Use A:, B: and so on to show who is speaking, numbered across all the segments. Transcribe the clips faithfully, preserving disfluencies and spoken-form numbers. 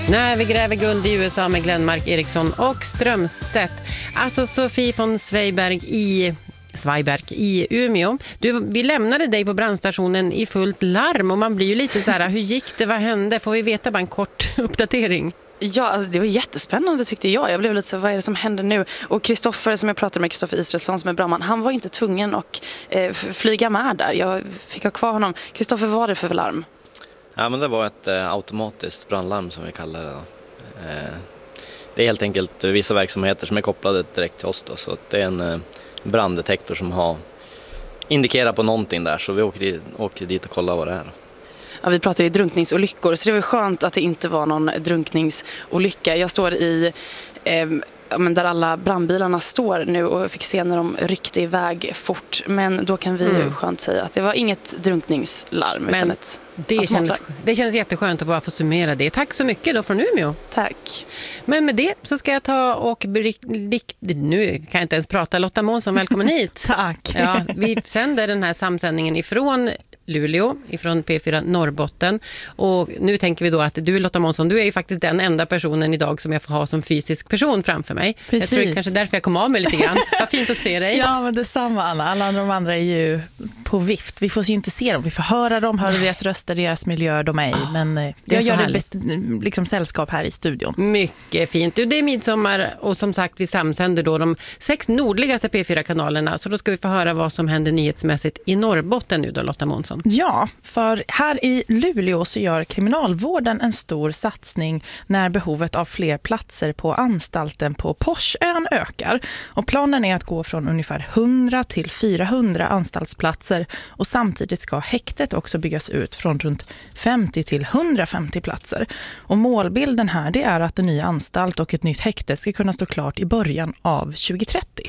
A: När vi gräver guld i U S A med Glenmark Eriksson och Strömstedt. Alltså Sofie von Zweiberg i Zweiberg i Umeå. Du, vi lämnade dig på brandstationen i fullt larm och man blir ju lite så här, hur gick det, vad hände? Får vi veta bara en kort uppdatering?
B: Ja, alltså det var jättespännande tyckte jag. Jag blev lite så, vad är det som händer nu? Och Kristoffer, som jag pratade med, Kristoffer Israelsson som är brandman, han var inte tvungen att eh, flyga med där. Jag fick ha kvar honom. Kristoffer, vad var det för larm?
C: Ja, men det var ett eh, automatiskt brandlarm som vi kallar det då. Eh, det är helt enkelt vissa verksamheter som är kopplade direkt till oss då, så att det är en eh, branddetektor som har indikerat på någonting där, så vi åker dit, åker dit och kollar vad det är.
B: Ja, vi pratade i drunkningsolyckor, så det var skönt att det inte var någon drunkningsolycka. Jag står i eh, men där alla brandbilarna står nu och fick se när de ryckte iväg fort. Men då kan vi mm. ju skönt säga att det var inget drunkningslarm. Men utan ett
A: det, kändes, det känns jätteskönt att bara få summera det. Tack så mycket då från Umeå.
B: Tack.
A: Men med det så ska jag ta och nu kan jag inte ens prata. Lotta Månsson, välkommen hit.
D: Tack.
A: Ja, vi sänder den här samsändningen ifrån Luleå, ifrån P fyra Norrbotten, och nu tänker vi då att du, Lotta Månsson, du är ju faktiskt den enda personen idag som jag får ha som fysisk person framför mig.
D: Precis.
A: Jag tror det är kanske därför jag kom av mig lite grann. Vad fint att se dig.
D: Ja, men detsamma Anna. Alla de andra är ju på vift. Vi får ju inte se dem, vi får höra dem, höra deras röster, deras miljöer, de är i. Men det jag gör det bäst, liksom sällskap här i studion.
A: Mycket fint. Det är midsommar och som sagt vi samsänder då de sex nordligaste P fyra-kanalerna, så då ska vi få höra vad som händer nyhetsmässigt i Norrbotten nu då, Lotta Månsson.
D: Ja, för här i Luleå så gör kriminalvården en stor satsning när behovet av fler platser på anstalten på Porsön ökar. Och planen är att gå från ungefär hundra till fyrahundra anstaltsplatser, och samtidigt ska häktet också byggas ut från runt femtio till hundrafemtio platser. Och målbilden här, det är att en ny anstalt och ett nytt häkte ska kunna stå klart i början av tjugohundratrettio.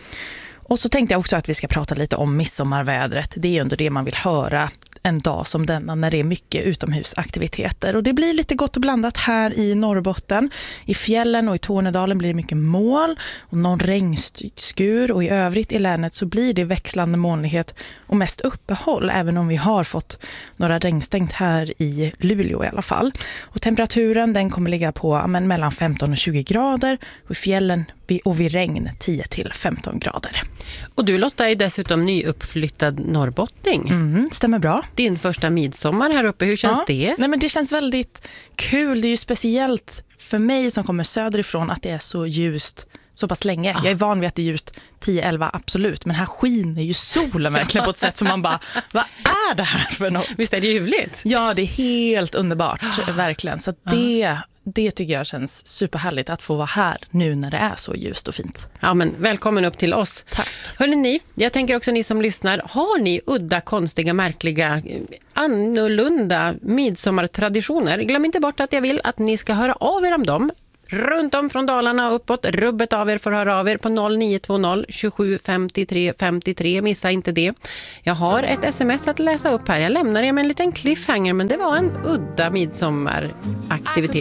D: Och så tänkte jag också att vi ska prata lite om midsommarvädret. Det är under det man vill höra en dag som denna när det är mycket utomhusaktiviteter. Och det blir lite gott och blandat här i Norrbotten. I fjällen och i Tornedalen blir det mycket moln och någon regnskur, och i övrigt i länet så blir det växlande molnighet och mest uppehåll, även om vi har fått några regnstängt här i Luleå i alla fall. Och temperaturen den kommer ligga på men, mellan femton och tjugo grader, och i fjällen och vid regn tio till femton grader.
A: Och du Lotta är dessutom nyuppflyttad norrbottning.
D: Mm, stämmer bra.
A: Din första midsommar här uppe, hur känns
D: ja.
A: det?
D: Nej, men det känns väldigt kul. Det är ju speciellt för mig som kommer söderifrån att det är så ljust så pass länge. Ah. Jag är van vid att det är just tio elva absolut, men här skiner ju solen verkligen på ett sätt som man bara, vad är det här för något?
A: Visst är det ljuvligt?
D: Ja, det är helt underbart, verkligen. Så det, det tycker jag känns superhärligt att få vara här nu när det är så ljust och fint.
A: Ja, men välkommen upp till oss.
D: Tack.
A: Hörrni ni, jag tänker också ni som lyssnar, har ni udda, konstiga, märkliga, annorlunda midsommartraditioner? Glöm inte bort att jag vill att ni ska höra av er om dem. Runt om från Dalarna och uppåt. Rubbet av er får höra av er på noll nio två noll tjugosju femtiotre femtiotre. Missa inte det. Jag har ett sms att läsa upp här. Jag lämnar er med en liten cliffhanger, men det var en udda midsommaraktivitet.